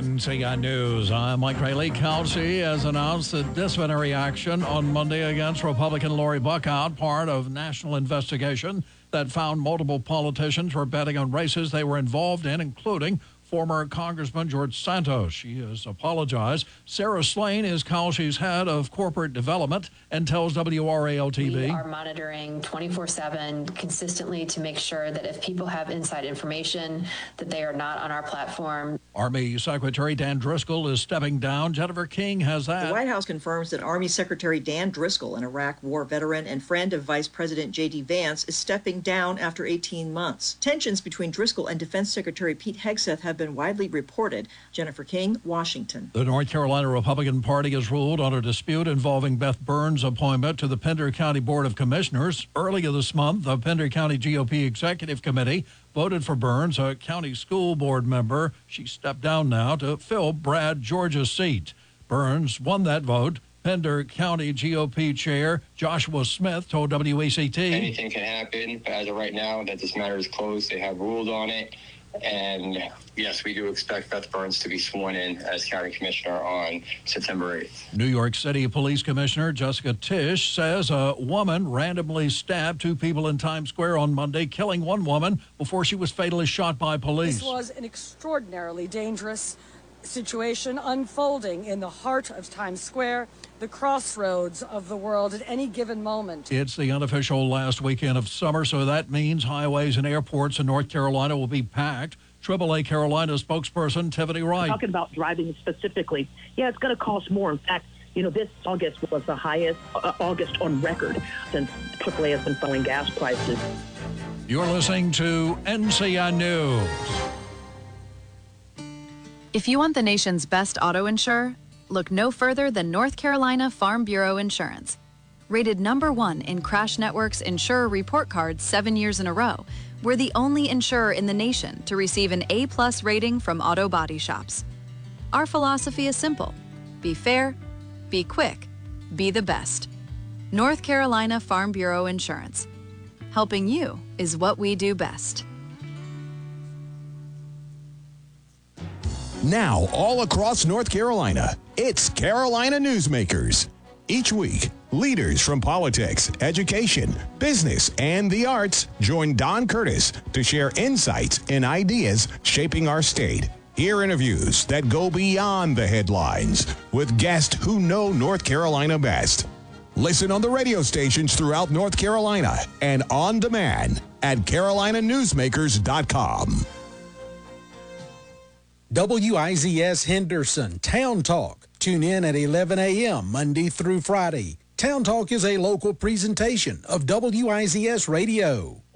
NCI News. I'm Mike Rayleigh. Kelsey has announced a disciplinary action on Monday against Republican Lori Buckout, part of national investigation that found multiple politicians were betting on races they were involved in, including former Congressman George Santos. She has apologized. Sarah Slane is Kelsey's head of corporate development and tells WRAL-TV. We are monitoring 24/7 consistently to make sure that if people have inside information, that they are not on our platform. Army Secretary Dan Driscoll is stepping down. Jennifer King has that. The White House confirms that Army Secretary Dan Driscoll, an Iraq War veteran and friend of Vice President J.D. Vance, is stepping down after 18 months. Tensions between Driscoll and Defense Secretary Pete Hegseth have been widely reported. Jennifer King, Washington. The North Carolina Republican Party has ruled on a dispute involving Beth Burns' appointment to the Pender County Board of Commissioners. Earlier this month, the Pender County GOP Executive Committee voted for Burns, a county school board member. She stepped down now to fill Brad George's seat. Burns won that vote. Pender County GOP Chair Joshua Smith told WACT. Anything can happen, but as of right now, that this matter is closed. They have ruled on it. And yes, we do expect Beth Burns to be sworn in as county commissioner on September 8th. New York City Police Commissioner Jessica Tisch says a woman randomly stabbed two people in Times Square on Monday, killing one woman before she was fatally shot by police. This was an extraordinarily dangerous situation unfolding in the heart of Times Square, the crossroads of the world at any given moment. It's the unofficial last weekend of summer, so that means highways and airports in North Carolina will be packed. AAA Carolina spokesperson Tiffany Wright. Talking about driving specifically, it's going to cost more. In fact, this August was the highest August on record since AAA has been falling gas prices. You're listening to NCI News. If you want the nation's best auto insurer, look no further than North Carolina Farm Bureau Insurance. Rated #1 in Crash Network's Insurer Report Card 7 years in a row, we're the only insurer in the nation to receive an A+ rating from auto body shops. Our philosophy is simple: be fair, be quick, be the best. North Carolina Farm Bureau Insurance. Helping you is what we do best. Now, all across North Carolina, it's Carolina Newsmakers. Each week, leaders from politics, education, business, and the arts join Don Curtis to share insights and ideas shaping our state. Hear interviews that go beyond the headlines with guests who know North Carolina best. Listen on the radio stations throughout North Carolina and on demand at carolinanewsmakers.com. WIZS Henderson Town Talk. Tune in at 11 a.m. Monday through Friday. Town Talk is a local presentation of WIZS Radio.